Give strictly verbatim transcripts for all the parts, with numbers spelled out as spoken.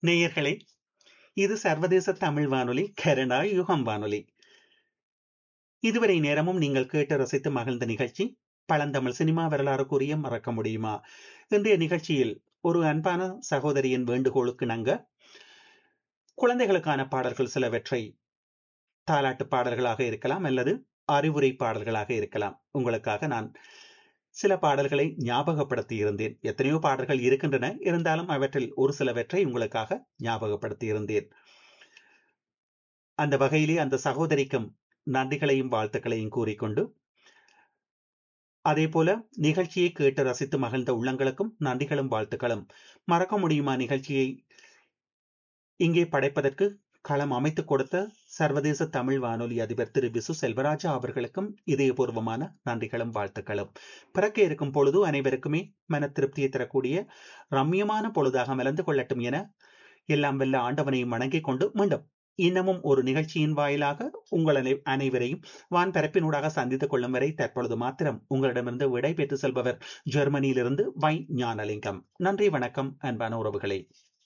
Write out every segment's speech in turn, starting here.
நேயர்களே, இது சர்வதேச தமிழ் வானொலி கனடா யுகம் வானொலி. இதுவரை நேரமும் நீங்கள் கேட்டு ரசித்து மகிழ்ந்த நிகழ்ச்சி பழந்தமிழ் சினிமா வரலாறு கூறிய மறக்க முடியுமா? இன்றைய நிகழ்ச்சியில் ஒரு அன்பான சகோதரியின் வேண்டுகோளுக்கு நாங்க குழந்தைகளுக்கான பாடல்கள் சிலவற்றை தாலாட்டு பாடல்களாக இருக்கலாம் அல்லது அறிவுரை பாடல்களாக இருக்கலாம். உங்களுக்காக நான் சில பாடல்களை ஞாபகப்படுத்தி இருந்தேன். எத்தனையோ பாடல்கள் இருக்கின்றன, இருந்தாலும் அவற்றில் ஒரு சிலவற்றை உங்களுக்காக ஞாபகப்படுத்தி இருந்தேன். அந்த வகையிலே அந்த சகோதரிக்கும் நன்றிகளையும் வாழ்த்துக்களையும் கூறிக்கொண்டு, அதே போல நிகழ்ச்சியை கேட்டு ரசித்து மகிழ்ந்த உள்ளங்களுக்கும் நன்றிகளும் வாழ்த்துக்களும். மறக்க முடியுமா நிகழ்ச்சியை இங்கே படைப்பதற்கு களம் அமைத்துக் கொடுத்த சர்வதேச தமிழ் வானொலி அதிபர் திரு விசு செல்வராஜா அவர்களுக்கும் இதயபூர்வமான நன்றிகளும் வாழ்த்துக்களும். பிறக்க இருக்கும் பொழுது அனைவருக்குமே மன திருப்தியை தரக்கூடிய ரம்யமான பொழுதாக மலர்ந்து கொள்ளட்டும் என எல்லாம் வெல்ல ஆண்டவனையும் வணங்கிக் கொண்டு மீண்டும் இன்னமும் ஒரு நிகழ்ச்சியின் வாயிலாக உங்கள் அனைவரையும் வான்பரப்பினூடாக சந்தித்துக் கொள்ளும் வரை தற்பொழுது மாத்திரம் உங்களிடமிருந்து விடை பெற்று செல்பவர் ஜெர்மனியிலிருந்து வை ஞானலிங்கம். நன்றி, வணக்கம் அன்பான உறவுகளே.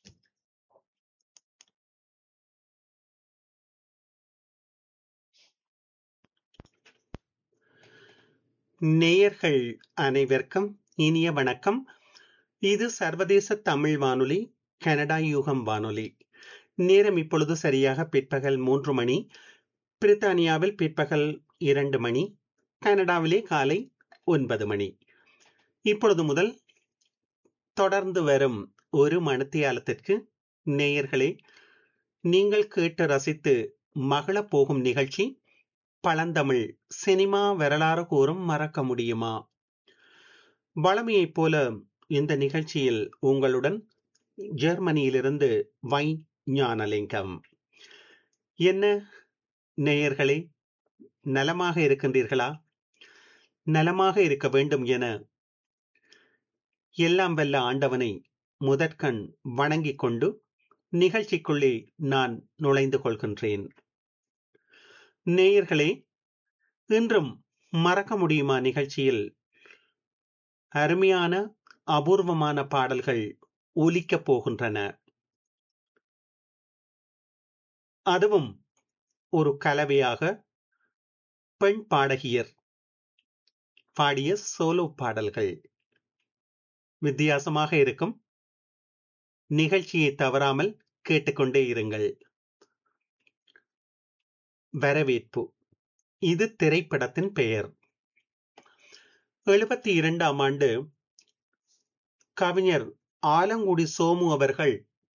நேயர்கள் அனைவருக்கும் இனிய வணக்கம். இது சர்வதேச தமிழ் வானொலி கனடா யூகம் வானொலி. நேரம் இப்பொழுது சரியாக பிற்பகல் மூன்று மணி. பிரித்தானியாவில் பிற்பகல் இரண்டு மணி, கனடாவிலே காலை ஒன்பது மணி. இப்பொழுது முதல் தொடர்ந்து வரும் ஒரு மணித்தியாலத்திற்கு நேயர்களே, நீங்கள் கேட்டு ரசித்து மகிழ போகும் நிகழ்ச்சி பழந்தமிழ் சினிமா வரலாறு கூறும் மறக்க முடியுமா? வளமையைப் போல இந்த நிகழ்ச்சியில் உங்களுடன் ஜெர்மனியிலிருந்து வை ஞானலிங்கம். என்ன நேயர்களே, நலமாக இருக்கின்றீர்களா? நலமாக இருக்க வேண்டும் என எல்லாம் வல்ல ஆண்டவனை முதற்கண் வணங்கிக் கொண்டு நிகழ்ச்சிக்குள்ளே நான் நுழைந்து கொள்கின்றேன். நேயர்களே, இன்றும் மறக்க முடியுமா நிகழ்ச்சியில் அருமையான அபூர்வமான பாடல்கள் ஒலிக்கப் போகின்றன. அதுவும் ஒரு கலவையாக பெண் பாடகியர் பாடிய சோலோ பாடல்கள் வித்தியாசமாக இருக்கும். நிகழ்ச்சியை தவறாமல் கேட்டுக்கொண்டே இருங்கள். வரவேற்பு. இது திரைப்படத்தின் பெயர். எழுபத்தி இரண்டாம் ஆண்டு கவிஞர் ஆலங்குடி சோமு அவர்கள்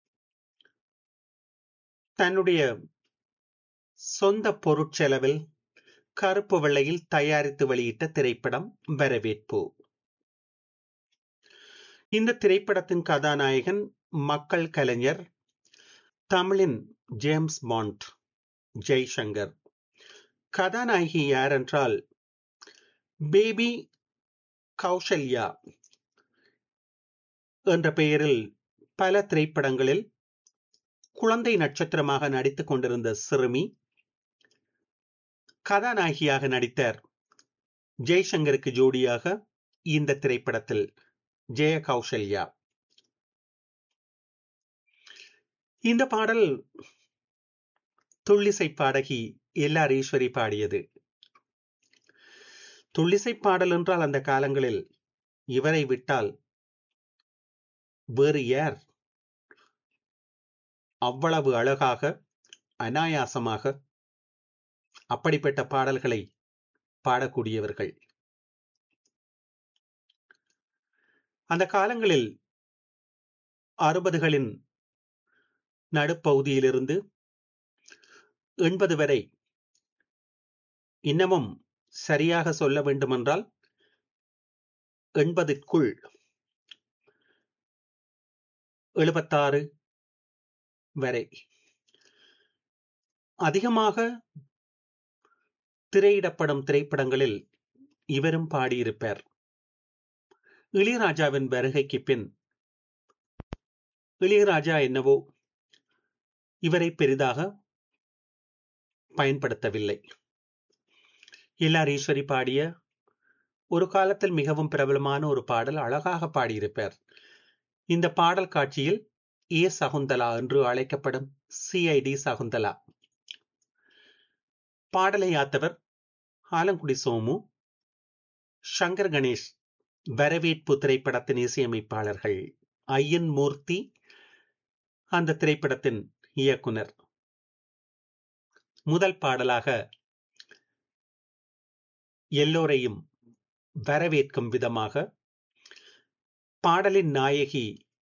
தன்னுடைய சொந்த பொருட்செலவில் கருப்பு வெள்ளையில் தயாரித்து வெளியிட்ட திரைப்படம் வரவேற்பு. இந்த திரைப்படத்தின் கதாநாயகன் மக்கள் கலைஞர், தமிழின் ஜேம்ஸ் பாண்ட் ஜெய்சங்கர். கதாநாயகி யார் என்றால் பேபி கௌசல்யா என்ற பெயரில் பல திரைப்படங்களில் குழந்தை நட்சத்திரமாக நடித்துக் கொண்டிருந்த சிறுமி கதாநாயகியாக நடித்தார். ஜெய்சங்கருக்கு ஜோடியாக இந்த திரைப்படத்தில் ஜெய கௌசல்யா. இந்த பாடல் துள்ளிசை பாடகி எல்லார் ஈஸ்வரி பாடியது. துள்ளிசை பாடல் என்றால் அந்த காலங்களில் இவரை விட்டால் வேறு யார்? அவ்வளவு அழகாக, அனாயாசமாக அப்படிப்பட்ட பாடல்களை பாடக்கூடியவர்கள். அந்த காலங்களில் அறுபதுகளின் நடுப்பகுதியிலிருந்து எண்பது வரை, இன்னமும் சரியாக சொல்ல வேண்டுமென்றால் எண்பதுக்குள் எழுபத்தாறு வரை அதிகமாக திரையிடப்படும் திரைப்படங்களில் இவரும் பாடியிருப்பார். இளையராஜாவின் வருகைக்கு பின் இளையராஜா என்னவோ இவரை பெரிதாக பயன்படுத்தவில்லை. எல்லார் ஈஸ்வரி பாடிய ஒரு காலத்தில் மிகவும் பிரபலமான ஒரு பாடல் அழகாக பாடியிருப்பார். இந்த பாடல் காட்சியில் ஏ சகுந்தலா என்று அழைக்கப்படும் சிஐடி சகுந்தலா. பாடலை யாத்தவர் ஆலங்குடி சோமு, சங்கர் கணேஷ். வரவேற்பு திரைப்படத்தின் இசையமைப்பாளர்கள் ஐயன் மூர்த்தி, அந்த திரைப்படத்தின் இயக்குனர். முதல் பாடலாக எல்லோரையும் வரவேற்கும் விதமாக பாடலின் நாயகி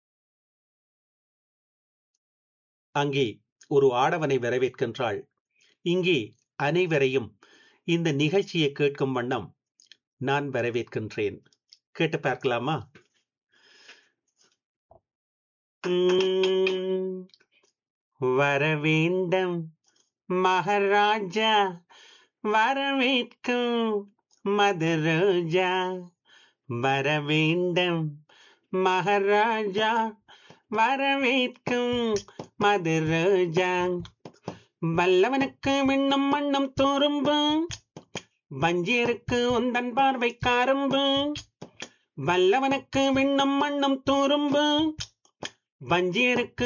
அங்கே ஒரு ஆடவனை வரவேற்கின்றாள். இங்கே அனைவரையும் இந்த நிகழ்ச்சியை கேட்கும் வண்ணம் நான் வரவேற்கின்றேன். கேட்டு பார்க்கலாமா? வரவேண்டும் மகாராஜா, வரவேற்கும் மதுரோஜா. வரவேண்டும் மகாராஜா, வரவேற்கும் மதுரோஜா. வல்லவனுக்கு விண்ணும் மண்ணும் தோறும்பு, வஞ்சியருக்கு உந்தன் பார்வை காரும்பு. வல்லவனுக்கு விண்ணும் மண்ணும் தோறும்பு, வஞ்சியருக்கு